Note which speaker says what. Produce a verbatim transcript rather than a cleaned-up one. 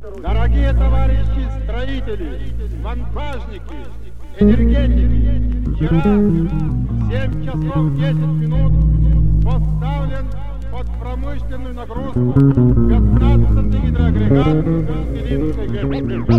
Speaker 1: Дорогие товарищи строители, монтажники, энергетики, вчера в семь часов десять минут поставлен под промышленную нагрузку пятнадцатый гидроагрегат Кунцевинской ГЭС.